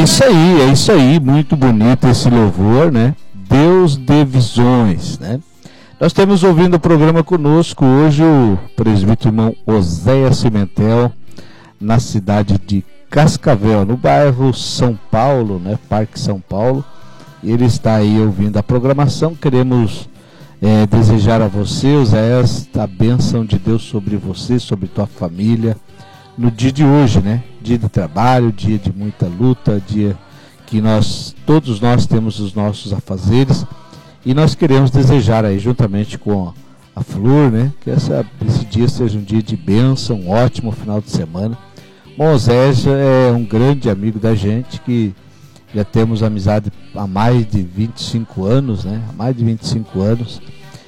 É isso aí, muito bonito esse louvor, né? Deus de visões, né? Nós temos ouvindo o programa conosco hoje o presbítero irmão Oséias Cimentel, na cidade de Cascavel, no bairro São Paulo, né? Parque São Paulo. Ele está aí ouvindo a programação. Queremos desejar a você, Oséias, a bênção de Deus sobre você, sobre tua família, no dia de hoje, né? Dia de trabalho, dia de muita luta, dia que todos nós temos os nossos afazeres, e nós queremos desejar aí, juntamente com a Flor, né? Que esse dia seja um dia de bênção, um ótimo final de semana. Moisés é um grande amigo da gente, que já temos amizade há mais de 25 anos, né? Há mais de 25 anos.